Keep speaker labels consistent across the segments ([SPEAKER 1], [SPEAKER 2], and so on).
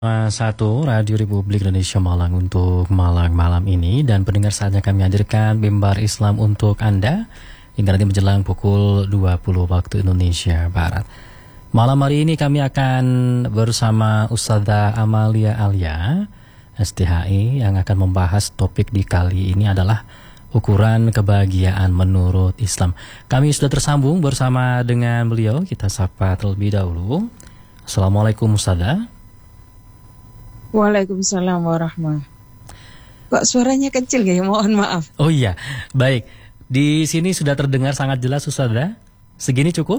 [SPEAKER 1] Satu Radio Republik Indonesia Malang untuk malam ini, dan pendengar saatnya kami hadirkan Mimbar Islam untuk Anda hingga nanti menjelang pukul 20 waktu Indonesia Barat. Malam hari ini kami akan bersama Ustadzah Amalia Alia STHI yang akan membahas topik di kali ini adalah ukuran kebahagiaan menurut Islam. Kami sudah tersambung bersama dengan beliau, kita sapa terlebih dahulu. Assalamualaikum Ustadzah.
[SPEAKER 2] Waalaikumsalam warahmatullahi. Kok suaranya kecil ya? Mohon maaf.
[SPEAKER 1] Oh iya, baik. Di sini sudah terdengar sangat jelas Ustadzah. Segini cukup?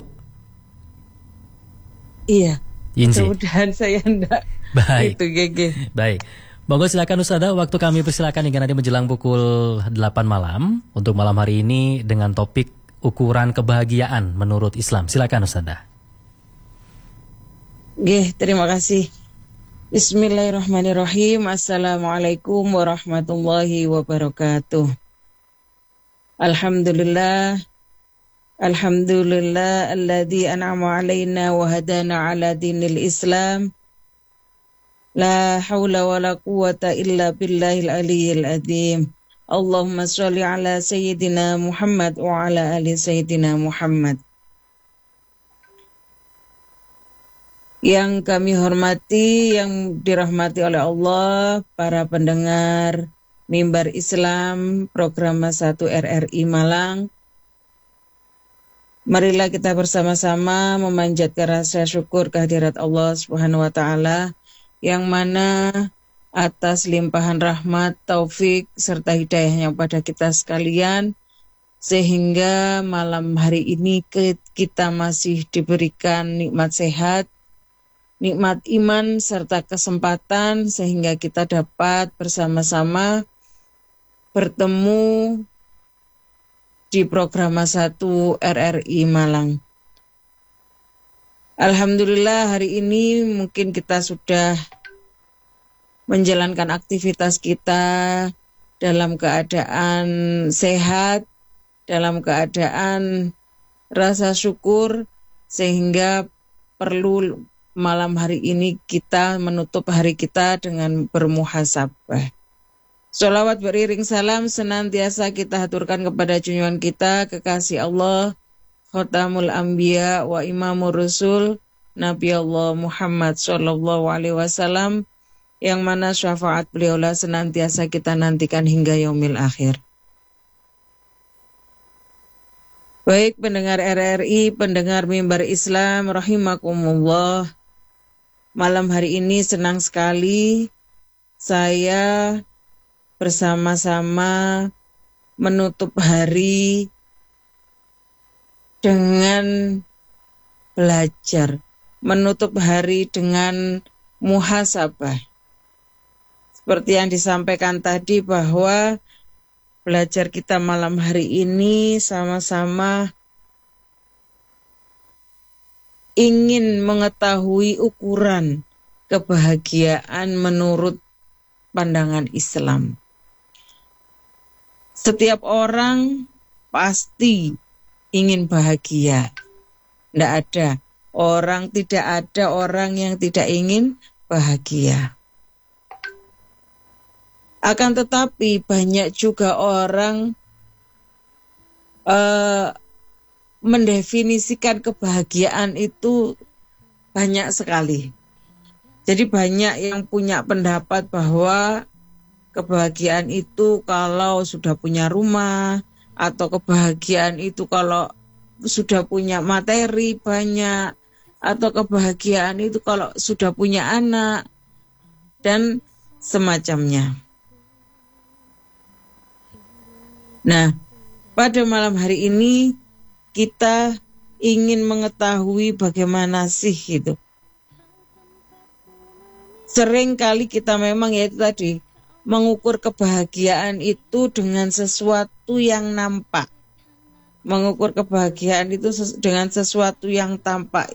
[SPEAKER 2] Iya.
[SPEAKER 1] Inzi.
[SPEAKER 2] Mudah-mudahan saya enggak.
[SPEAKER 1] Baik.
[SPEAKER 2] Itu GG.
[SPEAKER 1] Baik. Monggo silakan Ustadzah, waktu kami persilakan hingga nanti menjelang pukul 8 malam untuk malam hari ini dengan topik ukuran kebahagiaan menurut Islam. Silakan Ustadzah.
[SPEAKER 2] Terima kasih. Bismillahirrahmanirrahim. Assalamualaikum warahmatullahi wabarakatuh. Alhamdulillah alladzi an'ama alaina wa hadana ala dinil Islam. La haula wala quwata illa billahil aliyyil azim. Allahumma sholli ala sayyidina Muhammad wa ala ali sayyidina Muhammad. Yang kami hormati, yang dirahmati oleh Allah, para pendengar Mimbar Islam, program 1 RRI Malang. Marilah kita bersama-sama memanjatkan rasa syukur kehadirat Allah Subhanahu wa Ta'ala, yang mana atas limpahan rahmat, taufik, serta hidayahnya pada kita sekalian, sehingga malam hari ini kita masih diberikan nikmat sehat, nikmat iman serta kesempatan sehingga kita dapat bersama-sama bertemu di program 1 RRI Malang. Alhamdulillah hari ini mungkin kita sudah menjalankan aktivitas kita dalam keadaan sehat, dalam keadaan rasa syukur, sehingga perlu malam hari ini kita menutup hari kita dengan bermuhasabah. Sholawat beriring salam senantiasa kita haturkan kepada junjungan kita, kekasih Allah, Khatamul Anbiya wa Imamur Rasul, Nabi Allah Muhammad Sallallahu Alaihi Wasallam, yang mana syafaat beliaulah senantiasa kita nantikan hingga yaumil akhir. Baik pendengar RRI, pendengar Mimbar Islam, rahimakumullah. Malam hari ini senang sekali saya bersama-sama menutup hari dengan belajar, menutup hari dengan muhasabah. Seperti yang disampaikan tadi bahwa belajar kita malam hari ini sama-sama ingin mengetahui ukuran kebahagiaan menurut pandangan Islam. Setiap orang pasti ingin bahagia. Tidak ada orang yang tidak ingin bahagia. Akan tetapi banyak juga orang mendefinisikan kebahagiaan itu banyak sekali. Jadi banyak yang punya pendapat bahwa kebahagiaan itu kalau sudah punya rumah, atau kebahagiaan itu kalau sudah punya materi banyak, atau kebahagiaan itu kalau sudah punya anak, dan semacamnya. Nah, pada malam hari ini kita ingin mengetahui bagaimana sih itu. Sering kali kita memang yaitu tadi mengukur kebahagiaan itu dengan sesuatu yang nampak. Mengukur kebahagiaan itu dengan sesuatu yang tampak.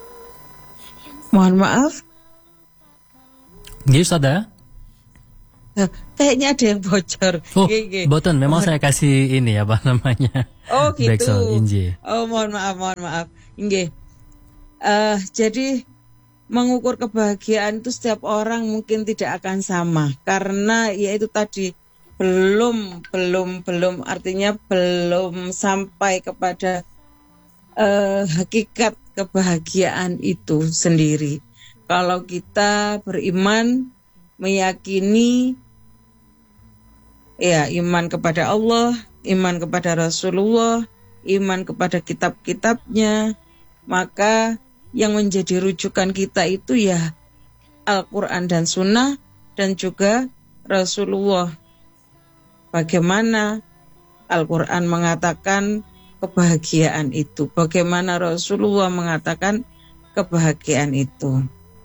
[SPEAKER 2] Mohon maaf.
[SPEAKER 1] Ustadzah.
[SPEAKER 2] Kayaknya ada yang bocor.
[SPEAKER 1] Oh,
[SPEAKER 2] Nggih.
[SPEAKER 1] boten, memang saya kasih ini apa namanya?
[SPEAKER 2] Oh gitu.
[SPEAKER 1] Backsound, inji.
[SPEAKER 2] Oh mohon maaf. Nggih. Jadi mengukur kebahagiaan itu setiap orang mungkin tidak akan sama karena yaitu tadi belum artinya belum sampai kepada hakikat kebahagiaan itu sendiri. Kalau kita beriman, meyakini ya iman kepada Allah, iman kepada Rasulullah, iman kepada kitab-kitabnya, maka yang menjadi rujukan kita itu ya Al-Quran dan Sunnah dan juga Rasulullah. Bagaimana Al-Quran mengatakan kebahagiaan itu, bagaimana Rasulullah mengatakan kebahagiaan itu.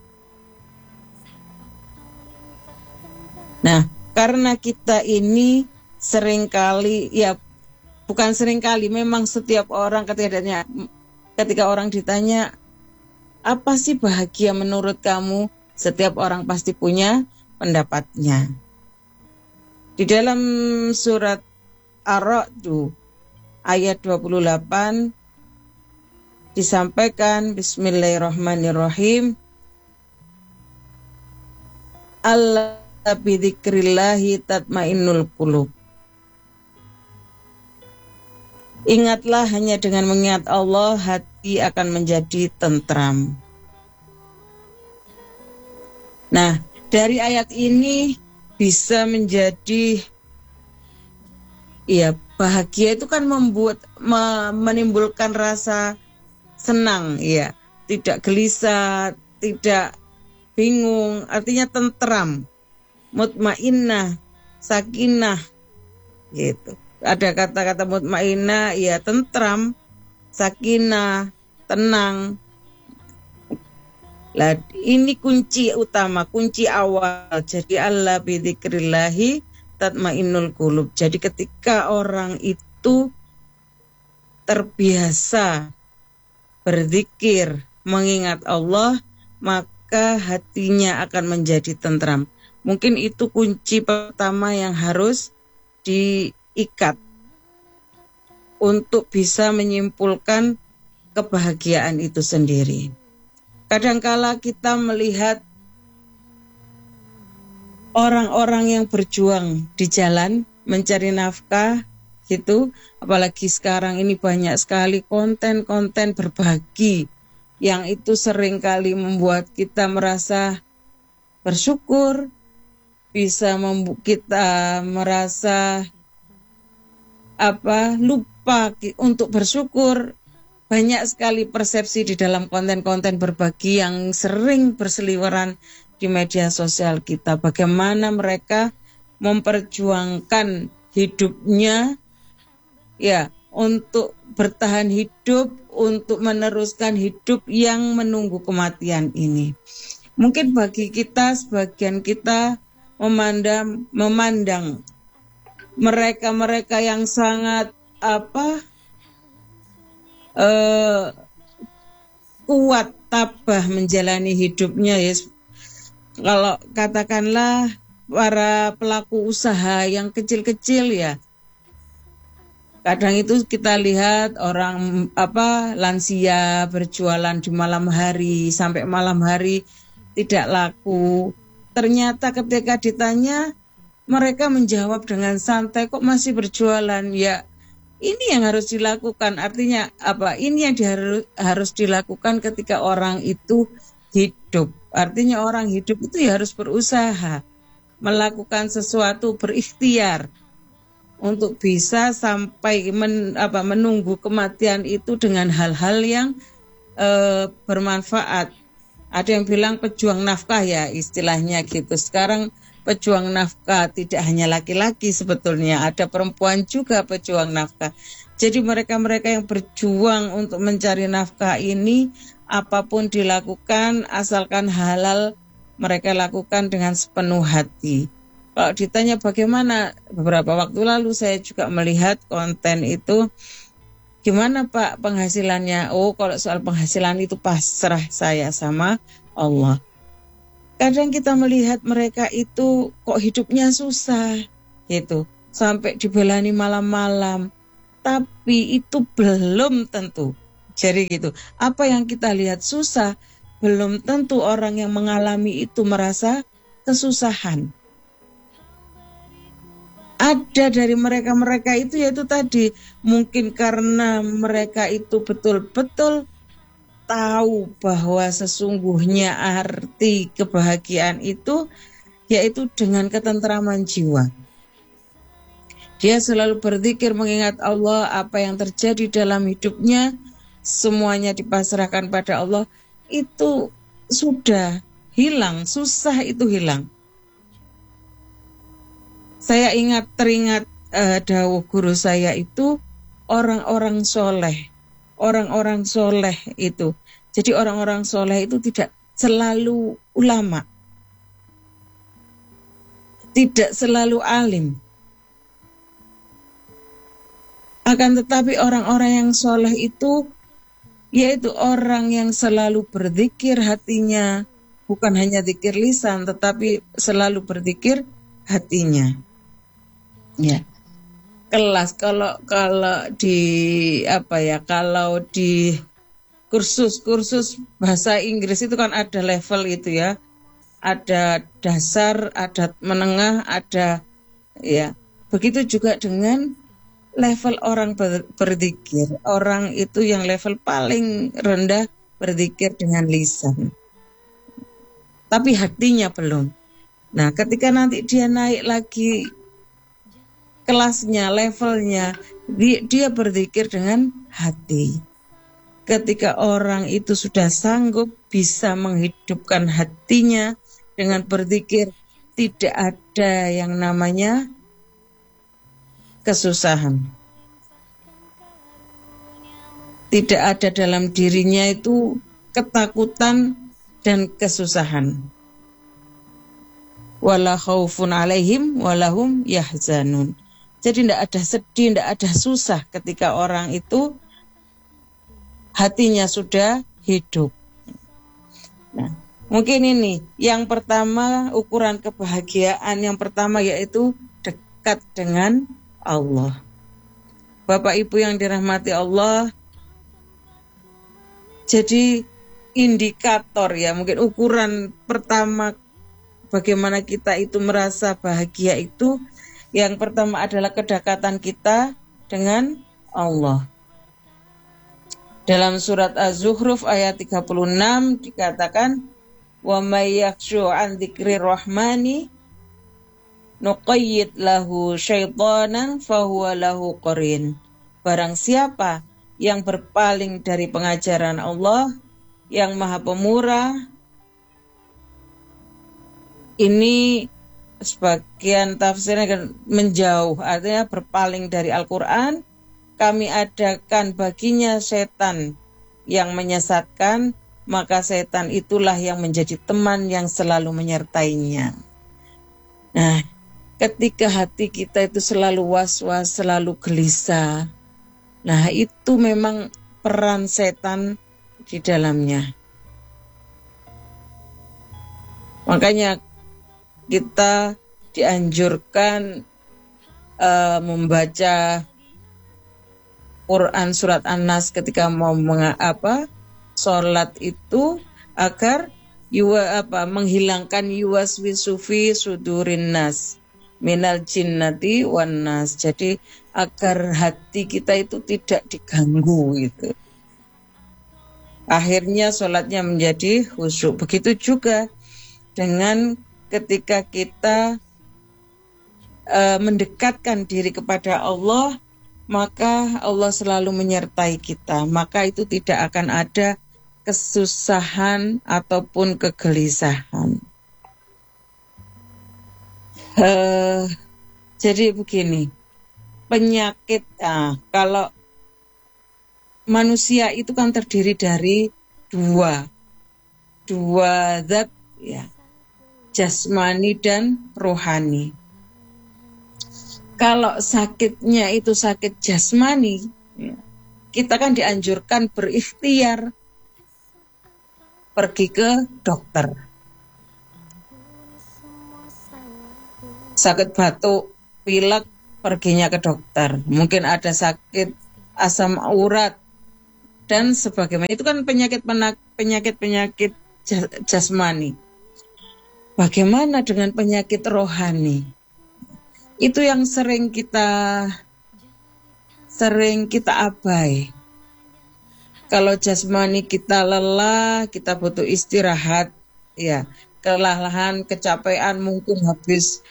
[SPEAKER 2] Nah, karena kita ini seringkali, ya bukan seringkali, memang setiap orang ketika orang ditanya, apa sih bahagia menurut kamu? Setiap orang pasti punya pendapatnya. Di dalam surat Ar-Ra'd ayat 28 disampaikan, Bismillahirrahmanirrahim, Allah bidzikrillahi tatmainnul qulub. Ingatlah, hanya dengan mengingat Allah hati akan menjadi tentram. Nah, dari ayat ini bisa menjadi ya bahagia itu kan menimbulkan rasa senang, ya, tidak gelisah, tidak bingung, artinya tentram, mutmainnah, sakinah, gitu. Ada kata-kata mutmainnah, ya tentram, sakinah, tenang. Lah, ini kunci utama, kunci awal. Jadi Allah bidzikrillahi tatmainnul qulub. Jadi ketika orang itu terbiasa berzikir, mengingat Allah, maka hatinya akan menjadi tentram. Mungkin itu kunci pertama yang harus diikat untuk bisa menyimpulkan kebahagiaan itu sendiri. Kadangkala kita melihat orang-orang yang berjuang di jalan mencari nafkah gitu, apalagi sekarang ini banyak sekali konten-konten berbagi yang itu seringkali membuat kita merasa bersyukur, bisa membuat kita merasa lupa untuk bersyukur. Banyak sekali persepsi di dalam konten-konten berbagi yang sering berseliweran di media sosial kita. Bagaimana mereka memperjuangkan hidupnya ya untuk bertahan hidup, untuk meneruskan hidup yang menunggu kematian ini. Mungkin bagi kita, sebagian kita memandang mereka-mereka yang sangat kuat, tabah menjalani hidupnya, ya. Kalau katakanlah para pelaku usaha yang kecil-kecil, ya, kadang itu kita lihat orang lansia berjualan di malam hari sampai malam hari tidak laku. Ternyata ketika ditanya, mereka menjawab dengan santai, kok masih berjualan? Ya, ini yang harus dilakukan. Artinya apa? Ini yang harus dilakukan ketika orang itu hidup. Artinya orang hidup itu ya harus berusaha, melakukan sesuatu, berikhtiar untuk bisa sampai menunggu kematian itu dengan hal-hal yang bermanfaat. Ada yang bilang pejuang nafkah, ya istilahnya gitu. Sekarang pejuang nafkah tidak hanya laki-laki, sebetulnya ada perempuan juga pejuang nafkah. Jadi mereka-mereka yang berjuang untuk mencari nafkah ini, apapun dilakukan asalkan halal, mereka lakukan dengan sepenuh hati. Kalau ditanya bagaimana, beberapa waktu lalu saya juga melihat konten itu, gimana Pak penghasilannya? Oh, kalau soal penghasilan itu pasrah saya sama Allah. Kadang kita melihat mereka itu kok hidupnya susah, gitu, sampai dibelani malam-malam. Tapi itu belum tentu. Jadi gitu, apa yang kita lihat susah, belum tentu orang yang mengalami itu merasa kesusahan. Ada dari mereka-mereka itu yaitu tadi, mungkin karena mereka itu betul-betul tahu bahwa sesungguhnya arti kebahagiaan itu yaitu dengan ketentraman jiwa. Dia selalu berzikir mengingat Allah, apa yang terjadi dalam hidupnya semuanya dipasrahkan pada Allah, itu sudah hilang, susah itu hilang. Saya teringat dawuh guru saya itu orang-orang soleh. Orang-orang soleh itu. Jadi orang-orang soleh itu tidak selalu ulama. Tidak selalu alim. Akan tetapi orang-orang yang soleh itu yaitu orang yang selalu berzikir hatinya. Bukan hanya zikir lisan, tetapi selalu berzikir hatinya. Ya. Kelas kalau di kalau di kursus bahasa Inggris itu kan ada level itu ya, ada dasar, ada menengah, ada ya, begitu juga dengan level orang berzikir. Orang itu yang level paling rendah berzikir dengan lisan, tapi hatinya belum. Nah, ketika nanti dia naik lagi kelasnya, levelnya, dia berzikir dengan hati. Ketika orang itu sudah sanggup bisa menghidupkan hatinya dengan berzikir, tidak ada yang namanya kesusahan. Tidak ada dalam dirinya itu ketakutan dan kesusahan. Wala khaufun alaihim walahum yahzanun. Jadi tidak ada sedih, tidak ada susah ketika orang itu hatinya sudah hidup. Nah, mungkin ini yang pertama, ukuran kebahagiaan yang pertama yaitu dekat dengan Allah. Bapak Ibu yang dirahmati Allah, jadi indikator ya, mungkin ukuran pertama bagaimana kita itu merasa bahagia itu, yang pertama adalah kedekatan kita dengan Allah. Dalam surat Az-Zukhruf ayat 36 dikatakan, wa may yakhshu an dzikri rahmani nuqayyid lahu syaitanan fahuwa lahu qarin. Barang siapa yang berpaling dari pengajaran Allah yang Maha Pemurah, ini sebagian tafsirnya menjauh, artinya berpaling dari Al-Quran, kami adakan baginya setan yang menyesatkan, maka setan itulah yang menjadi teman yang selalu menyertainya. Nah, ketika hati kita itu selalu was-was, selalu gelisah, nah itu memang peran setan di dalamnya. Makanya kita dianjurkan membaca Quran surat An-Nas ketika mau sholat itu agar menghilangkan yuwaswisu fi sudurin nas minal jinnati wan nas. Jadi agar hati kita itu tidak diganggu gitu. Akhirnya sholatnya menjadi khusyuk. Begitu juga dengan ketika kita mendekatkan diri kepada Allah, maka Allah selalu menyertai kita. Maka itu tidak akan ada kesusahan ataupun kegelisahan. Jadi begini, penyakit, kalau manusia itu kan terdiri dari dua zat ya, jasmani dan rohani. Kalau sakitnya itu sakit jasmani, ya, kita kan dianjurkan berikhtiar pergi ke dokter. sakit batuk, pilek, perginya ke dokter. Mungkin ada sakit asam urat dan sebagainya. Itu kan penyakit jasmani. Bagaimana dengan penyakit rohani? Itu yang sering kita abai. Kalau jasmani kita lelah, kita butuh istirahat, ya. Kelelahan, kecapean, mungkin habis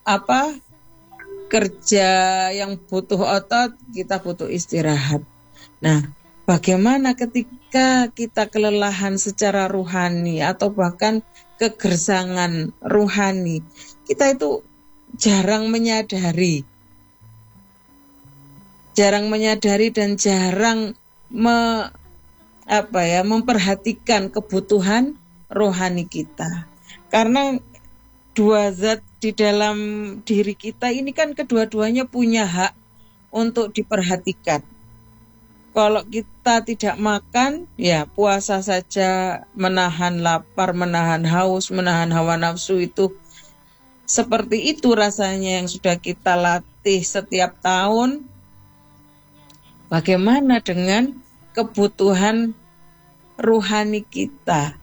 [SPEAKER 2] kerja yang butuh otot, kita butuh istirahat. Nah, bagaimana ketika kita kelelahan secara rohani atau bahkan kegersangan rohani, kita itu jarang menyadari dan jarang memperhatikan kebutuhan rohani kita. Karena dua zat di dalam diri kita ini kan kedua-duanya punya hak untuk diperhatikan. Kalau kita tidak makan, ya puasa saja, menahan lapar, menahan haus, menahan hawa nafsu itu seperti itu rasanya yang sudah kita latih setiap tahun. Bagaimana dengan kebutuhan rohani kita?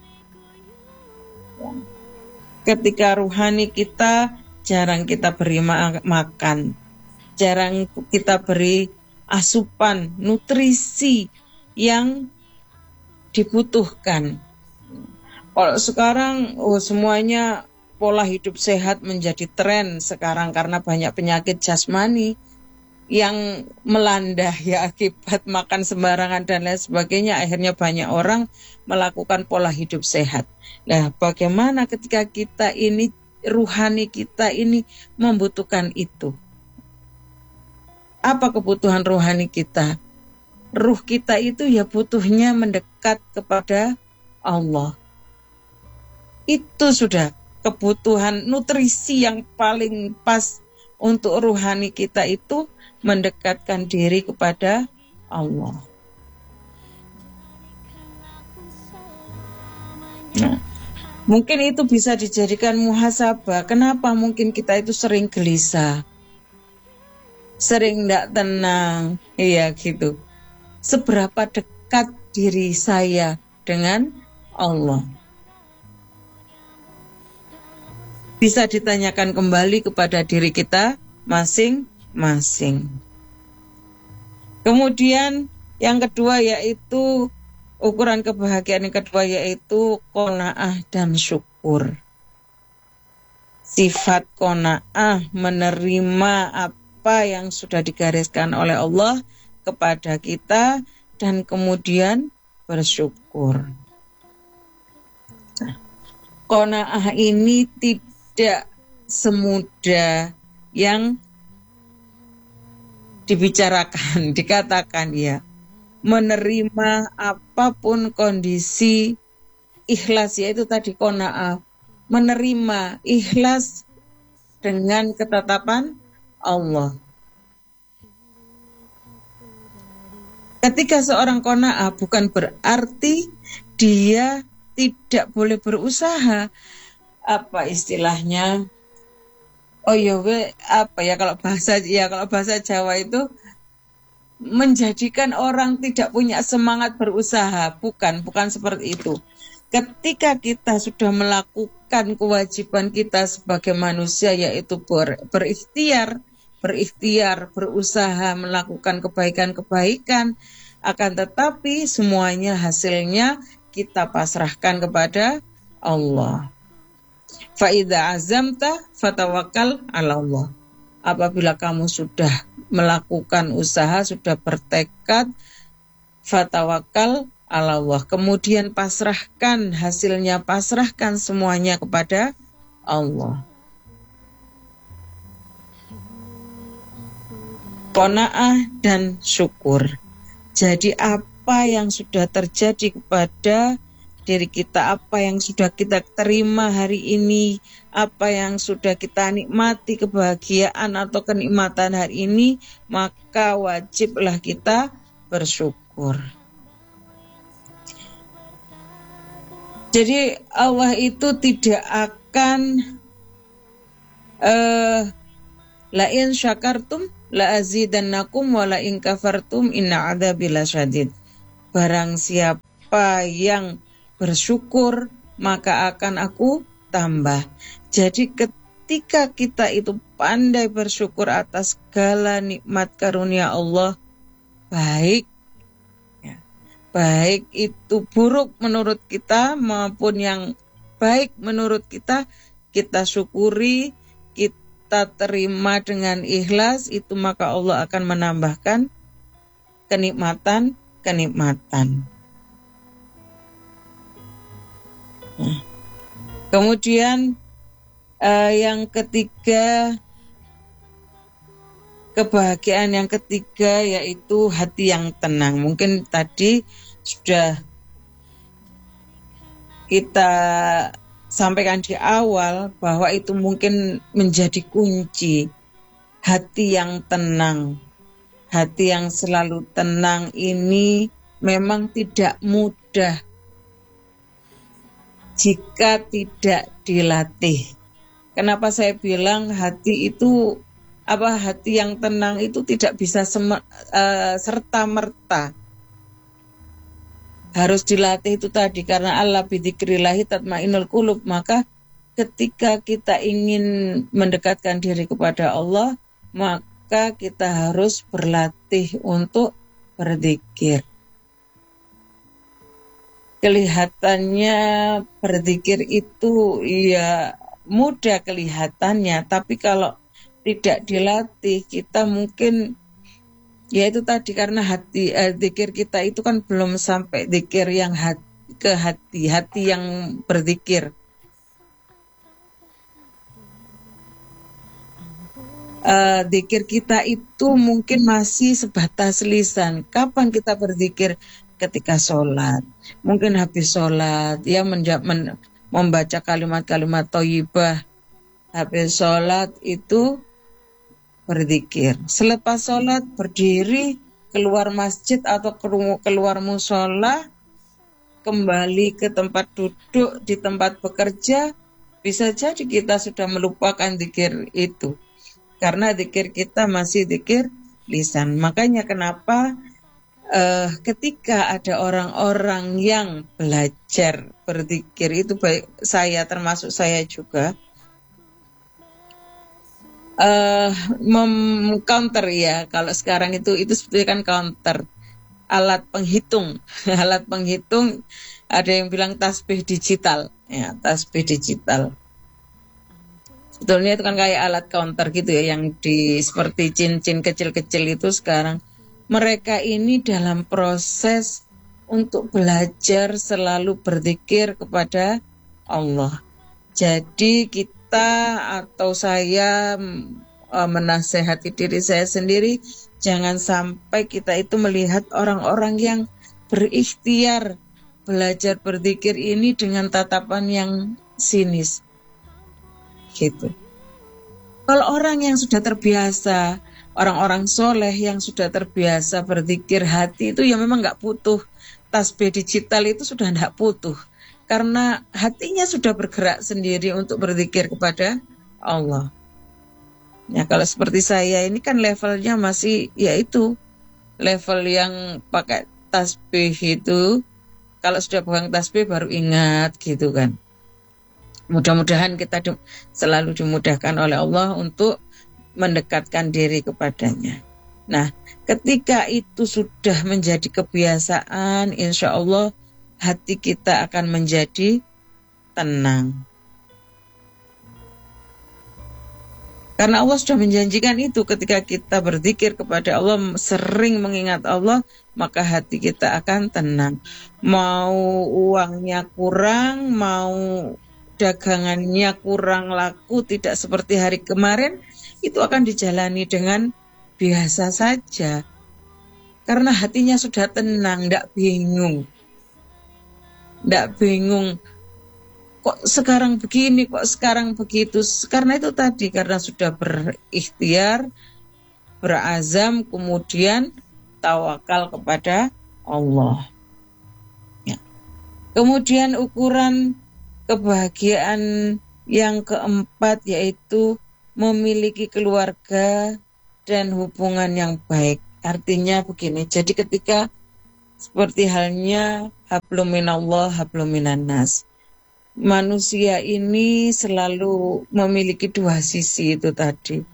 [SPEAKER 2] Ketika rohani kita jarang kita beri makan, jarang kita beri asupan, nutrisi yang dibutuhkan. Kalau sekarang semuanya pola hidup sehat menjadi tren sekarang karena banyak penyakit jasmani yang melanda ya akibat makan sembarangan dan lain sebagainya. Akhirnya banyak orang melakukan pola hidup sehat. Nah, bagaimana ketika kita ini, ruhani kita ini membutuhkan itu? Apa kebutuhan rohani kita? Ruh kita itu ya butuhnya mendekat kepada Allah. Itu sudah kebutuhan nutrisi yang paling pas untuk rohani kita itu mendekatkan diri kepada Allah. Nah, mungkin itu bisa dijadikan muhasabah. Kenapa mungkin kita itu sering gelisah, sering tidak tenang, iya gitu. Seberapa dekat diri saya dengan Allah? Bisa ditanyakan kembali kepada diri kita masing-masing. Kemudian yang kedua yaitu ukuran kebahagiaan yang kedua yaitu qanaah dan syukur. Sifat qanaah, menerima apa yang sudah digariskan oleh Allah kepada kita dan kemudian bersyukur. Qanaah ini tidak semudah yang dibicarakan, dikatakan ya. Menerima apapun kondisi, ikhlas yaitu tadi qanaah, menerima ikhlas dengan ketetapan Allah. Ketika seorang qanaah bukan berarti dia tidak boleh berusaha. Apa istilahnya? Kalau bahasa Jawa itu menjadikan orang tidak punya semangat berusaha. Bukan seperti itu. Ketika kita sudah melakukan kewajiban kita sebagai manusia yaitu berikhtiar, berusaha melakukan kebaikan-kebaikan, akan tetapi semuanya hasilnya kita pasrahkan kepada Allah. Fa'idha azamta fatawakkal ala Allah. Apabila kamu sudah melakukan usaha, sudah bertekad, fatawakkal ala Allah. Kemudian pasrahkan hasilnya, pasrahkan semuanya kepada Allah. Qanaah dan syukur. Jadi apa yang sudah terjadi kepada diri kita, apa yang sudah kita terima hari ini, apa yang sudah kita nikmati kebahagiaan atau kenikmatan hari ini, maka wajiblah kita bersyukur. Jadi Allah itu tidak akan La in syakartum la azidannakum wa la in kafartum inna adzabi lasyadid. Barang siapa yang bersyukur maka akan aku tambah. Jadi ketika kita itu pandai bersyukur atas segala nikmat karunia Allah, baik itu buruk menurut kita maupun yang baik menurut kita, kita syukuri, kita terima dengan ikhlas, itu maka Allah akan menambahkan kenikmatan. Kemudian yang ketiga, kebahagiaan yang ketiga yaitu hati yang tenang. Mungkin tadi sudah kita sampaikan di awal bahwa itu mungkin menjadi kunci. Hati yang tenang, hati yang selalu tenang ini memang tidak mudah jika tidak dilatih. Kenapa saya bilang hati yang tenang itu tidak bisa serta-merta. Harus dilatih itu tadi, karena Allah bidzikrillahi tatmainnul qulub. Maka ketika kita ingin mendekatkan diri kepada Allah, maka kita harus berlatih untuk berzikir. Kelihatannya berzikir itu ya mudah kelihatannya, tapi kalau tidak dilatih kita mungkin ya itu tadi, karena zikir kita itu kan belum sampai zikir yang ke hati yang berzikir. Zikir kita itu mungkin masih sebatas lisan. Kapan kita berzikir? Ketika sholat. Mungkin habis sholat ya membaca kalimat-kalimat thayyibah. Habis sholat itu berzikir. Selepas sholat berdiri, keluar masjid atau keluar musola, kembali ke tempat duduk di tempat bekerja, bisa jadi kita sudah melupakan zikir itu. Karena zikir kita masih zikir lisan. Makanya kenapa ketika ada orang-orang yang belajar berzikir, itu baik saya termasuk saya juga, counter ya, kalau sekarang itu sebetulnya kan counter, alat penghitung ada yang bilang tasbih digital ya, tasbih digital sebetulnya itu kan kayak alat counter gitu ya, yang seperti cincin kecil-kecil itu. Sekarang mereka ini dalam proses untuk belajar selalu berzikir kepada Allah. Jadi kita atau saya menasehati diri saya sendiri, jangan sampai kita itu melihat orang-orang yang berikhtiar belajar berzikir ini dengan tatapan yang sinis. Gitu. Kalau orang yang sudah terbiasa, orang-orang soleh yang sudah terbiasa berzikir hati itu ya memang nggak butuh tasbih digital, itu sudah nggak butuh. Karena hatinya sudah bergerak sendiri untuk berzikir kepada Allah. Ya kalau seperti saya ini kan levelnya masih yaitu level yang pakai tasbih itu. Kalau sudah pegang tasbih baru ingat gitu kan. Mudah-mudahan kita selalu dimudahkan oleh Allah untuk mendekatkan diri kepadanya. Nah, ketika itu sudah menjadi kebiasaan, insya Allah hati kita akan menjadi tenang. Karena Allah sudah menjanjikan itu, ketika kita berzikir kepada Allah, sering mengingat Allah, maka hati kita akan tenang. Mau uangnya kurang, mau dagangannya kurang laku, tidak seperti hari kemarin, itu akan dijalani dengan biasa saja. Karena hatinya sudah tenang, tidak bingung. Tidak bingung, kok sekarang begini, kok sekarang begitu. Karena itu tadi, karena sudah berikhtiar, berazam, kemudian tawakal kepada Allah. Ya. Kemudian ukuran kebahagiaan yang keempat yaitu memiliki keluarga dan hubungan yang baik. Artinya begini, jadi ketika seperti halnya hablum minallah, hablum minannas. Manusia ini selalu memiliki dua sisi itu tadi.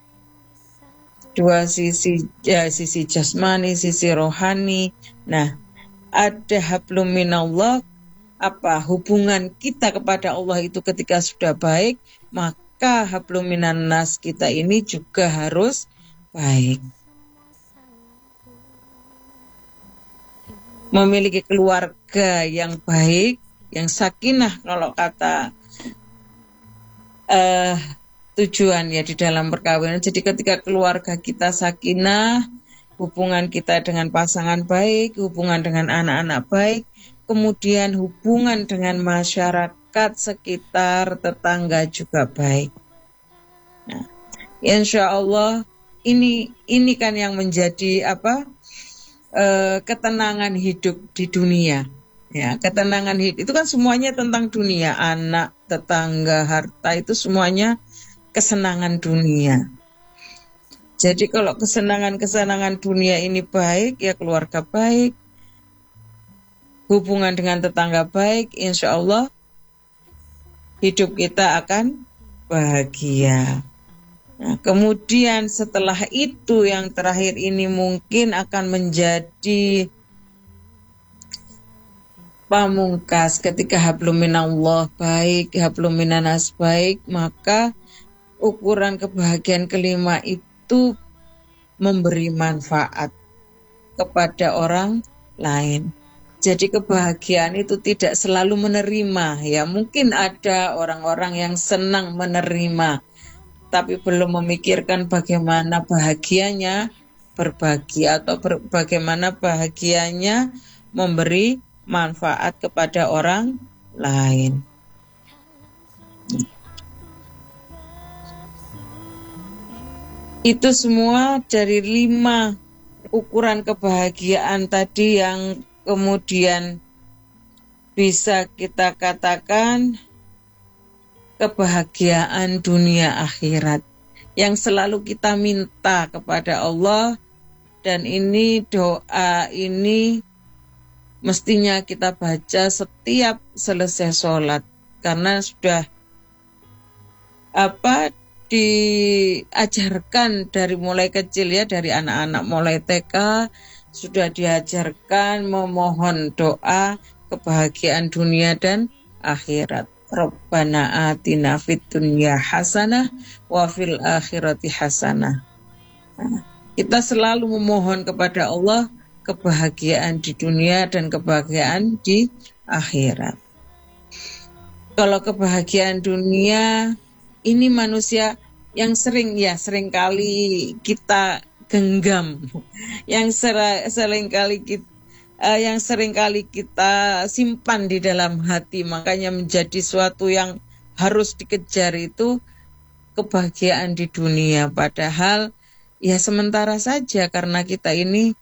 [SPEAKER 2] Dua sisi, ya, sisi jasmani, sisi rohani. Nah, ada hablum minallah, apa hubungan kita kepada Allah itu ketika sudah baik, maka hablum minannas kita ini juga harus baik. Memiliki keluarga yang baik, yang sakinah kalau kata tujuan ya di dalam perkawinan. Jadi ketika keluarga kita sakinah, hubungan kita dengan pasangan baik, hubungan dengan anak-anak baik, kemudian hubungan dengan masyarakat sekitar, tetangga juga baik. Nah, insya Allah ini kan yang menjadi ketenangan hidup di dunia. Ya, ketenangan hidup itu kan semuanya tentang dunia, anak, tetangga, harta itu semuanya kesenangan dunia. Jadi kalau kesenangan dunia ini baik, ya keluarga baik, hubungan dengan tetangga baik, insya Allah hidup kita akan bahagia. Nah, kemudian setelah itu yang terakhir ini mungkin akan menjadi pamungkas ketika hablum minallah baik, hablum minannas baik, maka ukuran kebahagiaan kelima itu memberi manfaat kepada orang lain. Jadi kebahagiaan itu tidak selalu menerima, ya mungkin ada orang-orang yang senang menerima, tapi belum memikirkan bagaimana bahagianya berbagi atau bagaimana bahagianya memberi manfaat kepada orang lain. Itu semua dari 5 ukuran kebahagiaan tadi yang kemudian bisa kita katakan kebahagiaan dunia akhirat yang selalu kita minta kepada Allah, dan ini doa ini mestinya kita baca setiap selesai sholat karena sudah diajarkan dari mulai kecil ya, dari anak-anak mulai TK sudah diajarkan memohon doa kebahagiaan dunia dan akhirat. Rabbana atina fid dunya hasanah wa fil akhirati hasanah. Nah, kita selalu memohon kepada Allah kebahagiaan di dunia dan kebahagiaan di akhirat. Kalau kebahagiaan dunia ini manusia yang seringkali kita genggam, yang seringkali kita simpan di dalam hati, makanya menjadi suatu yang harus dikejar itu kebahagiaan di dunia. Padahal ya sementara saja karena kita ini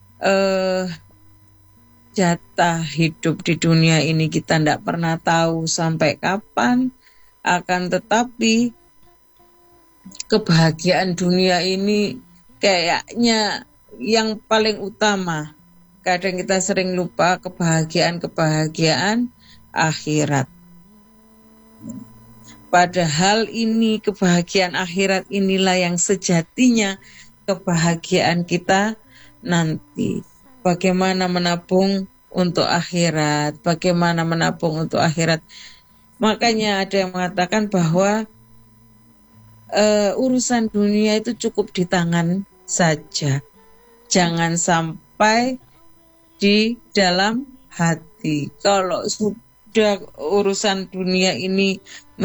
[SPEAKER 2] jatah hidup di dunia ini kita tidak pernah tahu sampai kapan, akan tetapi kebahagiaan dunia ini kayaknya yang paling utama. Kadang kita sering lupa kebahagiaan akhirat. Padahal ini kebahagiaan akhirat inilah yang sejatinya kebahagiaan kita nanti. Bagaimana menabung untuk akhirat, bagaimana menabung untuk akhirat. Makanya ada yang mengatakan bahwa urusan dunia itu cukup di tangan saja. Jangan sampai di dalam hati. Kalau sudah urusan dunia ini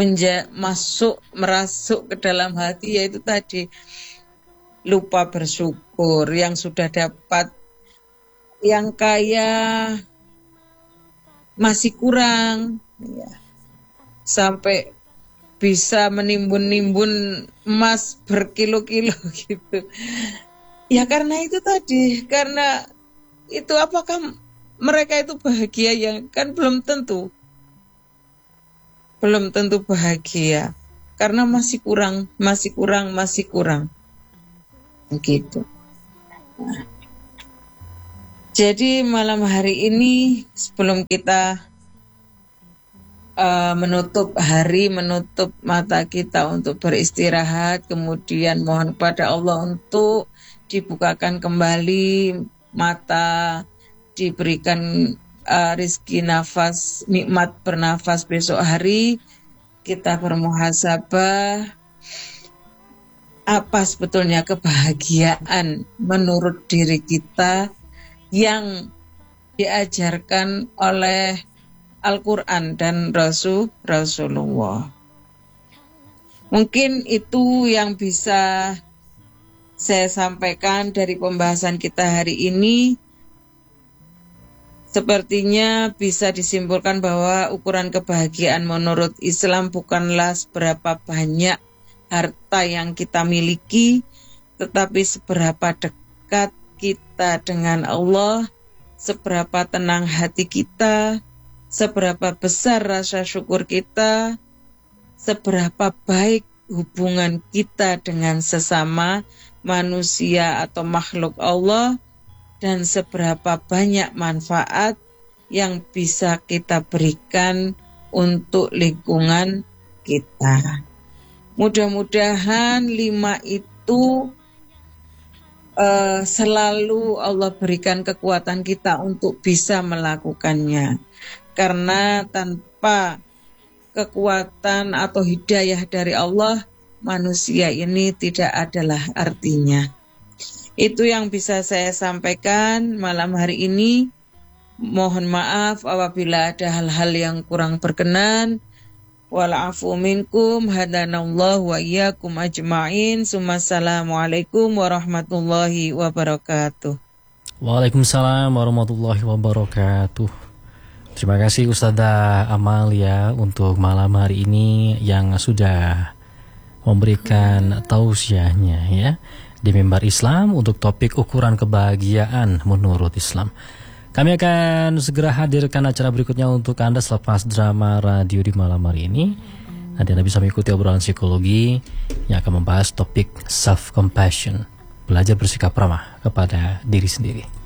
[SPEAKER 2] merasuk ke dalam hati, yaitu tadi lupa bersyukur, yang sudah dapat, yang kaya masih kurang, ya. Sampai bisa menimbun-nimbun emas berkilo-kilo gitu. Ya karena itu tadi, karena itu apakah mereka itu bahagia, yang kan belum tentu bahagia. karena masih kurang. Begitu. Jadi malam hari ini sebelum kita menutup mata kita untuk beristirahat, kemudian mohon kepada Allah untuk dibukakan kembali mata, diberikan rizki nafas, nikmat bernafas besok hari, kita bermuhasabah apa sebetulnya kebahagiaan menurut diri kita yang diajarkan oleh Al-Quran dan Rasulullah. Mungkin itu yang bisa saya sampaikan dari pembahasan kita hari ini. Sepertinya bisa disimpulkan bahwa ukuran kebahagiaan menurut Islam bukanlah seberapa banyak harta yang kita miliki, tetapi seberapa dekat kita dengan Allah, seberapa tenang hati kita, seberapa besar rasa syukur kita, seberapa baik hubungan kita dengan sesama manusia atau makhluk Allah, dan seberapa banyak manfaat yang bisa kita berikan untuk lingkungan kita. Mudah-mudahan 5 itu selalu Allah berikan kekuatan kita untuk bisa melakukannya. Karena tanpa kekuatan atau hidayah dari Allah, manusia ini tidak adalah artinya. Itu yang bisa saya sampaikan malam hari ini. Mohon maaf apabila ada hal-hal yang kurang berkenan. Wal'afu minkum, hadanallahu wa iyyakum ajma'in. Assalamualaikum warahmatullahi wabarakatuh.
[SPEAKER 1] Waalaikumsalam warahmatullahi wabarakatuh. Terima kasih Ustazah Amalia untuk malam hari ini yang sudah memberikan tausiahnya ya di Mimbar Islam untuk topik ukuran kebahagiaan menurut Islam. Kami akan segera hadirkan acara berikutnya untuk Anda selepas drama radio di malam hari ini. Nanti Anda bisa mengikuti obrolan psikologi yang akan membahas topik self-compassion, belajar bersikap ramah kepada diri sendiri.